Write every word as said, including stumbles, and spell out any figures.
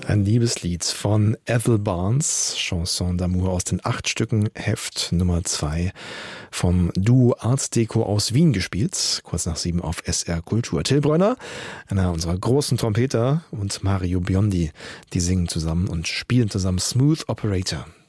Ein Liebeslied von Ethel Barnes, Chanson d'amour aus den acht Stücken, Heft Nummer zwei, vom Duo Art Deco aus Wien gespielt, kurz nach sieben auf S R Kultur. Till Brönner, einer unserer großen Trompeter, und Mario Biondi, die singen zusammen und spielen zusammen Smooth Operator.